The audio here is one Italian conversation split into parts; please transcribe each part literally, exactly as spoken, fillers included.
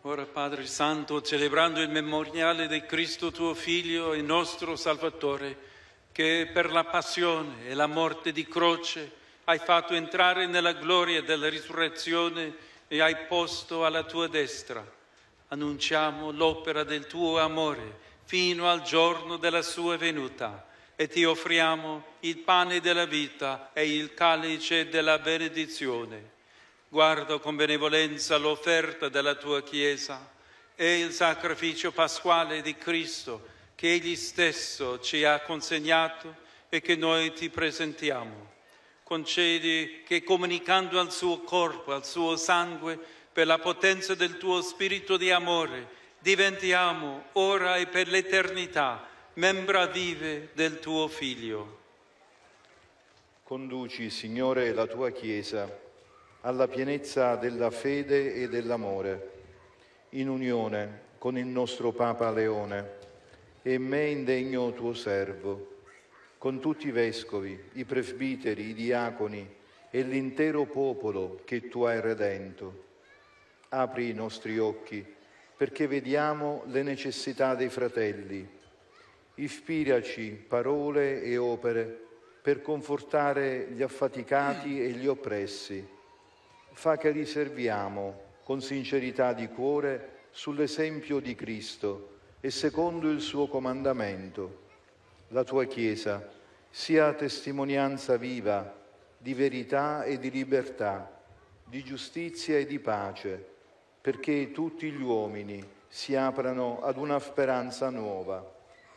Ora, Padre Santo, celebrando il memoriale di Cristo tuo Figlio e nostro Salvatore, che per la passione e la morte di croce hai fatto entrare nella gloria della risurrezione e hai posto alla tua destra, annunciamo l'opera del tuo amore fino al giorno della sua venuta e ti offriamo il pane della vita e il calice della benedizione. Guarda con benevolenza l'offerta della tua Chiesa e il sacrificio pasquale di Cristo che Egli stesso ci ha consegnato e che noi ti presentiamo. Concedi che comunicando al suo corpo, al suo sangue, per la potenza del tuo spirito di amore, diventiamo ora e per l'eternità membra vive del tuo Figlio. Conduci, Signore, la tua Chiesa alla pienezza della fede e dell'amore, in unione con il nostro Papa Leone e me indegno tuo servo, con tutti i vescovi, i presbiteri, i diaconi e l'intero popolo che tu hai redento. Apri i nostri occhi perché vediamo le necessità dei fratelli. Ispiraci parole e opere per confortare gli affaticati e gli oppressi. Fa che riserviamo con sincerità di cuore sull'esempio di Cristo e secondo il suo comandamento. La tua Chiesa sia testimonianza viva di verità e di libertà, di giustizia e di pace, perché tutti gli uomini si aprano ad una speranza nuova.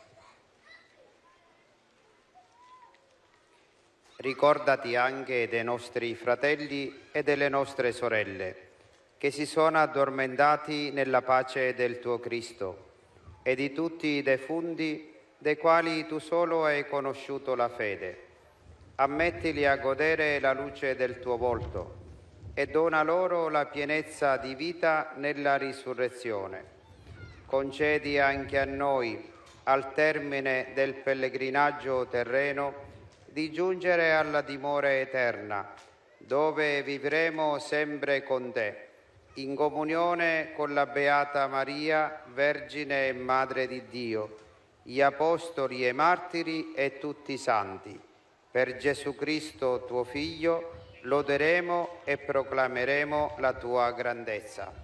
Ricordati anche dei nostri fratelli e delle nostre sorelle, che si sono addormentati nella pace del tuo Cristo, e di tutti i defunti dei quali tu solo hai conosciuto la fede. Ammettili a godere la luce del tuo volto e dona loro la pienezza di vita nella risurrezione. Concedi anche a noi, al termine del pellegrinaggio terreno, di giungere alla dimora eterna, dove vivremo sempre con te, in comunione con la Beata Maria, Vergine e Madre di Dio, gli Apostoli e Martiri e tutti i Santi. Per Gesù Cristo, tuo Figlio, loderemo e proclameremo la tua grandezza.